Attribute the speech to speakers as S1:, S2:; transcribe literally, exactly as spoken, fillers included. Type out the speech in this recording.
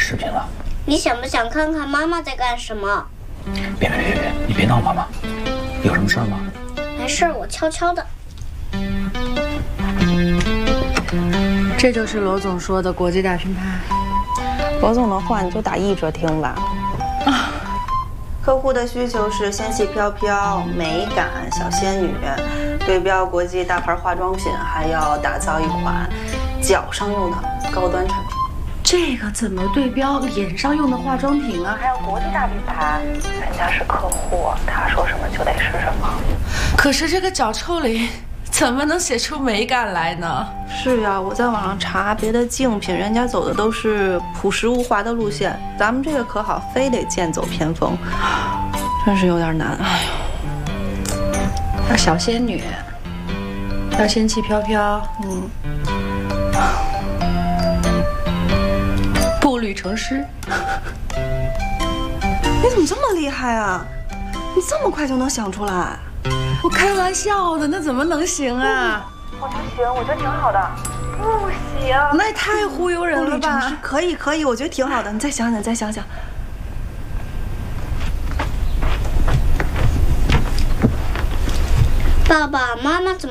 S1: 视频了。
S2: 你想不想看看妈妈在干什么？
S1: 别别别别，你别闹妈妈，有什么事吗？
S2: 没事，我悄悄的。
S3: 这就是罗总说的国际大品牌。
S4: 罗总的话你就打一折听吧。啊，客户的需求是仙气飘飘、美感小仙女，对标国际大牌化妆品，还要打造一款脚上用的高端产品。
S3: 这个怎么对标脸上用的化妆品啊？
S4: 还有国际大品牌，人家是客户，他说什么就得是什么。
S3: 可是这个脚臭里怎么能写出美感来呢？
S4: 是呀，我在网上查别的竞品，人家走的都是朴实无华的路线，咱们这个可好，非得剑走偏锋，真是有点难。哎呦，
S3: 要小仙女，要仙气飘飘，
S4: 嗯，
S3: 步履成诗。
S4: 你怎么这么厉害啊？你这么快就能想出来？
S3: 我开玩笑的，那怎么能行啊？
S4: 我觉得行，我觉得挺好的。不行，
S3: 那也太忽悠人了吧！
S4: 可以可以，我觉得挺好的。你再想想，再想想。
S2: 爸爸妈妈怎么